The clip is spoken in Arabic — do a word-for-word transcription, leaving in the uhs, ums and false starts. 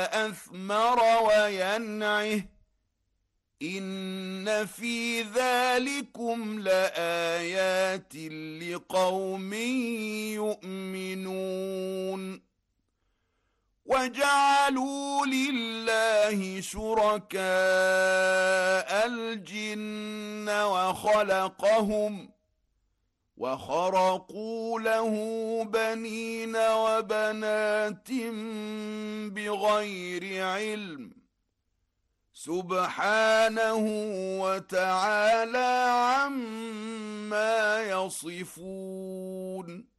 وأثمر وينعه إن في ذلكم لآيات لقوم يؤمنون وجعلوا لله شركاء الجن وخلقهم وخرقوا له بنين وبنات بغير علم سبحانه وتعالى عما يصفون